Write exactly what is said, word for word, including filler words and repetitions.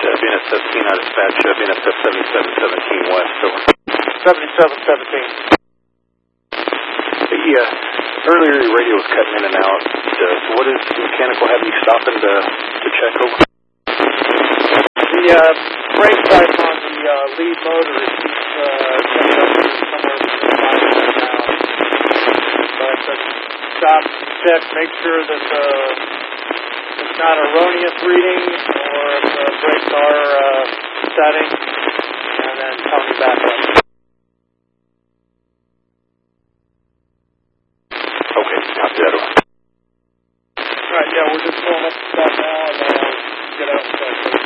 uh, B N S seventeen out of dispatch, uh, B N S seventy-seven seventeen west, over. seventy-seven seventeen. The, uh, earlier your radio was cutting in and out. Uh, so what is the mechanical having you stopping to, to check over? The uh, brake type on the uh, lead motor is uh, coming up to somewhere between five and ten now. So I said stop, check, make sure that uh, it's not erroneous reading or if the brakes are uh, setting, and then tell me back up. Okay, copy that one. All right, yeah, we're just pulling up the spot now, and then I'll get out and check.